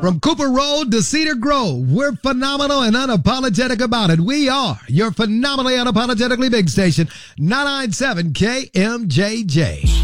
From Cooper Road to Cedar Grove, we're phenomenal and unapologetic about it. We are your phenomenally unapologetically big station, 997 KMJJ.